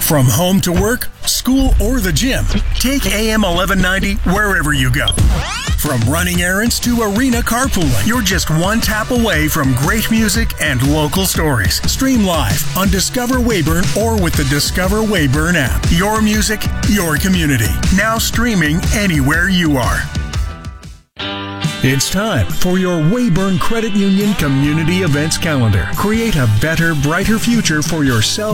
From home to work, school, or the gym, take AM 1190 wherever you go. From running errands to arena carpooling, you're just one tap away from great music and local stories. Stream live on Discover Weyburn or with the Discover Weyburn app. Your music, your community. Now streaming anywhere you are. It's time for your Weyburn Credit Union Community Events Calendar. Create a better, brighter future for yourself